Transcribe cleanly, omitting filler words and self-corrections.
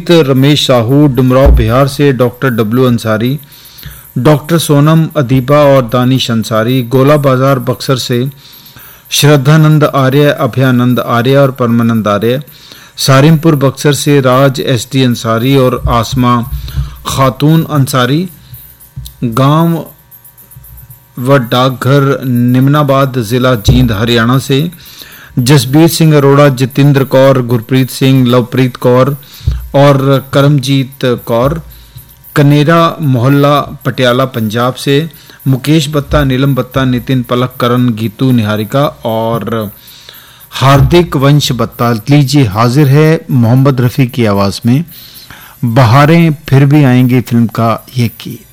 रमेश साहू डुमराव बिहार से doctor W Ansari, doctor Sonam Adiba और दानिश अंसारी, गोला बाजार बक्सर से श्रद्धानंद आर्य, अभयानंद आर्य और परमानंद आर्य, सारिमपुर बक्सर से राज एसडी अंसारी और आसमा खातून अंसारी, गांव व डाकघर निमनाबाद जिला जींद हरियाणा से जसबीर सिंह अरोड़ा, जितेंद्र कौर, गुरप्रीत सिंह, लवप्रीत कौर और करमजीत कौर, कनेरा मोहल्ला पटियाला पंजाब से मुकेश बत्ता, नीलम बत्ता, नितिन पलक, करण, गीतू निहारिका और हार्दिक वंश बत्ता। लीजिए हाजिर है मोहम्मद रफ़ी की आवाज़ में बहारें फिर भी आएंगी फिल्म का ये गीत।